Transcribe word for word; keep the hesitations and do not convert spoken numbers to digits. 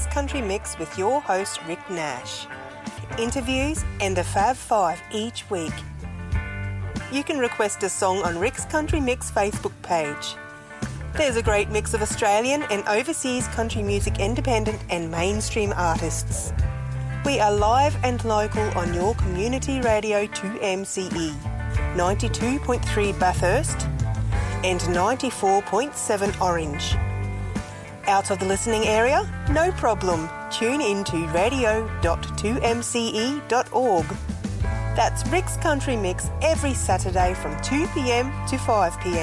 Country Mix with your host Rick Nash. Interviews and the Fab Five each week. You can request a song on Rick's Country Mix Facebook page. There's a great mix of Australian and overseas country music independent and mainstream artists. We are live and local on your community radio two M C E, ninety-two point three Bathurst and ninety-four point seven Orange. Out of the listening area? No problem. Tune in to radio dot two m c e dot org. That's Rick's Country Mix every Saturday from two p m to five p m